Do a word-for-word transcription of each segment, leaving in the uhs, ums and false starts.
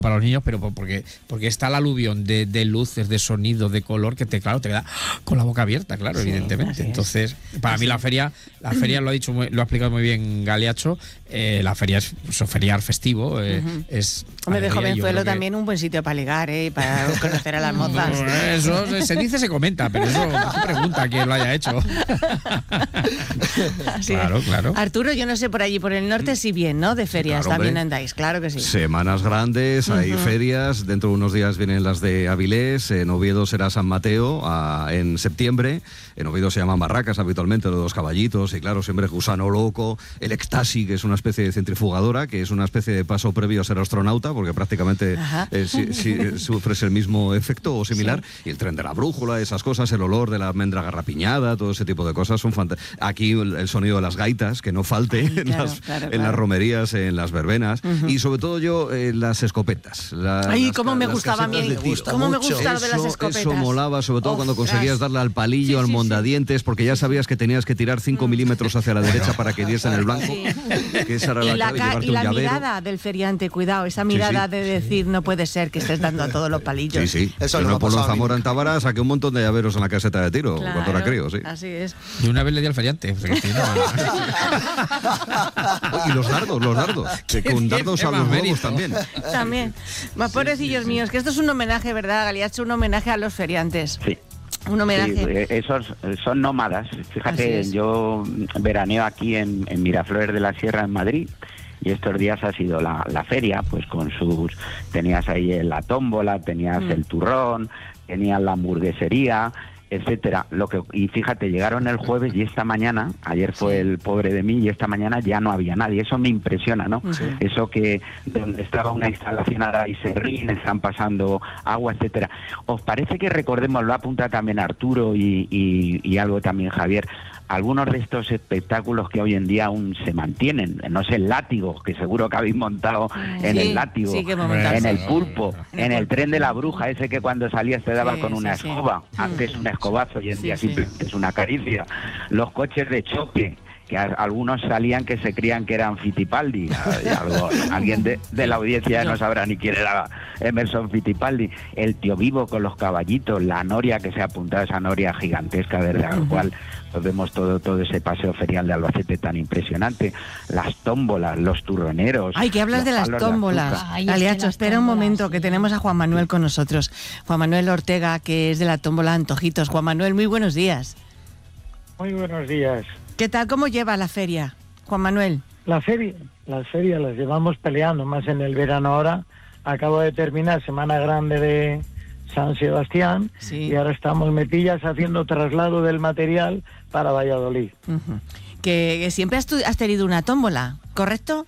para los niños, pero porque porque está el aluvión de, de luces, de sonido, de color, que te, claro, te queda con la boca abierta, claro, sí, evidentemente. Entonces, para así mí la feria, la feria lo ha dicho, muy, lo ha explicado muy bien Galiacho, eh, la feria es un feriar festivo, eh, uh-huh. es... Hombre, de Jovenzuelo también un buen sitio para ligar, ¿eh? Para conocer a las mozas. No, eso se dice, se comenta, pero eso se pregunta a quién lo haya hecho. Claro, es. claro. Arturo, yo no sé, por allí, por el norte, sí bien, ¿no? De ferias, claro, también andáis, claro que sí. Semanas grandes, hay uh-huh. ferias, dentro de unos días vienen las de Avilés, en Oviedo será San Mateo a, en septiembre, en Oviedo se llaman barracas habitualmente, lo de los caballitos, y claro, siempre Gusano Loco, el Ecstasy, que es una especie de centrifugadora, que es una especie de paso previo a ser astronauta, porque prácticamente eh, si, si, sufres el mismo efecto o similar, sí. Y el tren de la brújula, esas cosas, el olor de la almendra garrapiñada, todo ese tipo de cosas son fantásticas. Aquí el, el sonido de las gaitas, que no falte Ay, en, claro, las, claro, en claro. las romerías, en las verbenas, uh-huh. y sobre todo yo, eh, las escopetas. La, Ay, las, cómo me gustaba a mí, me gusta cómo me gustaba de las escopetas. Eso molaba, sobre todo oh, cuando conseguías darle al palillo, sí, al sí, mondadientes, porque ya sabías que tenías que tirar cinco milímetros hacia la derecha para que diese en el blanco, sí. que esa era y la, la clave, y la mirada del feriante, cuidado, esa mirada sí, sí. de decir, no puede ser que estés dando a todos los palillos. Sí, sí, eso no por Zamora en Tabara saqué un montón de llaveros en la caseta de tiro, claro, cuando era crío, sí. Así es. Y una vez le di al feriante. Y los dardos, los dardos, que con dardos a los huevos también. También. Más pobrecillos sí, sí, míos, que esto es un homenaje, ¿verdad, Galiacho? Un homenaje a los feriantes. Sí. Un homenaje. Sí, esos son nómadas. Fíjate, yo veraneo aquí en, en Miraflores de la Sierra, en Madrid, y estos días ha sido la, la feria, pues con sus... Tenías ahí la tómbola, tenías mm. el turrón, tenías la hamburguesería, etcétera. Lo que, y fíjate, llegaron el jueves y esta mañana, ayer fue el pobre de mí, y esta mañana ya no había nadie. Eso me impresiona, ¿no? Sí. Eso que donde estaba una instalación ahora y serrín, están pasando agua, etcétera. ¿Os parece que recordemos, lo apunta también Arturo y, y, y algo también Javier, algunos de estos espectáculos que hoy en día aún se mantienen? No sé, el látigo, que seguro que habéis montado sí, en el látigo, sí, en el pulpo, en el tren de la bruja, ese que cuando salías te daba sí, con una sí, escoba, sí. Antes un escobazo y en sí, día sí. simplemente es una caricia. Los coches de choque, que a, algunos salían que se creían que eran Fittipaldi. Algo, alguien de, de la audiencia no sabrá ni quién era Emerson Fittipaldi. El tío vivo con los caballitos, la noria que se ha apuntado, esa noria gigantesca desde la cual pues vemos todo todo ese paseo ferial de Albacete tan impresionante, las tómbolas, los turroneros. Ay, que hablas de las tómbolas. Galiacho, espera un momento, que tenemos a Juan Manuel con nosotros. Juan Manuel Ortega, que es de la tómbola Antojitos. Juan Manuel, muy buenos días. Muy buenos días. ¿Qué tal? ¿Cómo lleva la feria, Juan Manuel? La feria, las ferias las llevamos peleando, más en el verano ahora. Acabo de terminar Semana Grande de San Sebastián, sí. Y ahora estamos metillas haciendo traslado del material para Valladolid. Uh-huh. Que, que siempre has, tu, has tenido una tómbola, ¿correcto?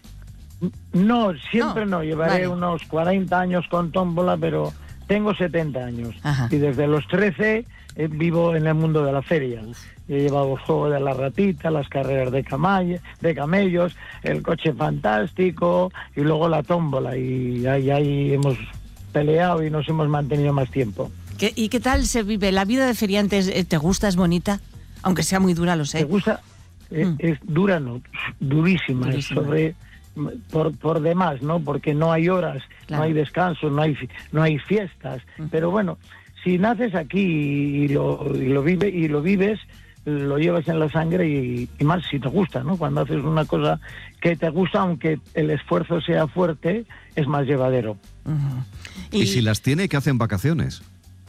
No, siempre no, no. Llevaré vale. unos cuarenta años con tómbola, pero tengo setenta años. Ajá. Y desde los trece eh, vivo en el mundo de la feria. He llevado el juego de la ratita, las carreras de, camall- de camellos, el coche fantástico y luego la tómbola. Y ahí, ahí hemos peleado y nos hemos mantenido más tiempo. ¿Qué, ¿Y qué tal se vive? ¿La vida de feriantes te gusta, es bonita? Aunque sea muy dura, lo sé. ¿Te gusta? Es, mm. es dura, no, durísima, durísima. Es sobre... Por, por demás, ¿no? Porque no hay horas, claro. No hay descanso, no hay, no hay fiestas. Uh-huh. Pero bueno, si naces aquí y lo, y lo, vive, y lo vives, lo llevas en la sangre y, y más si te gusta, ¿no? Cuando haces una cosa que te gusta, aunque el esfuerzo sea fuerte, es más llevadero. Uh-huh. ¿Y, ¿Y si las tiene, qué hacen vacaciones?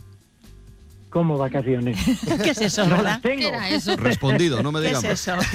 ¿Cómo vacaciones? ¿Qué es eso, no verdad? Las tengo. ¿Qué era eso? Respondido, no me digan. ¿Qué es eso?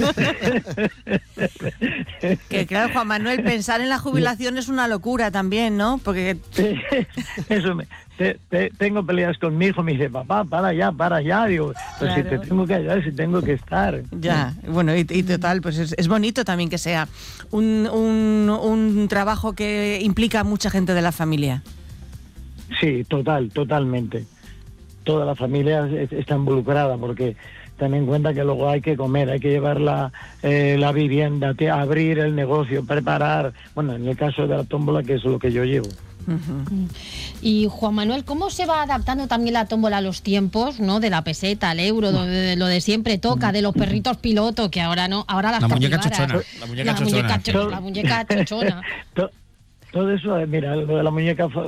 Que claro, Juan Manuel, pensar en la jubilación es una locura también, ¿no? Porque... Eso, me, te, te, tengo peleas con mi hijo, me dice, papá, para allá, para allá. Digo, pues claro. Si te tengo que ayudar, si tengo que estar. Ya, bueno, y, y total, pues es, es bonito también que sea un, un, un trabajo que implica a mucha gente de la familia. Sí, total, totalmente. Toda la familia está involucrada porque ten en cuenta que luego hay que comer, hay que llevar la, eh, la vivienda, abrir el negocio, preparar, bueno, en el caso de la tómbola, que es lo que yo llevo. Uh-huh. Y Juan Manuel, ¿cómo se va adaptando también la tómbola a los tiempos, ¿no? De la peseta, al euro, de, de lo de siempre toca, de los perritos piloto, que ahora no, ahora las la muñeca capibaras, chochona, la muñeca la chochona, muñeca, cho- la muñeca chochona. Todo eso, mira, lo de la muñeca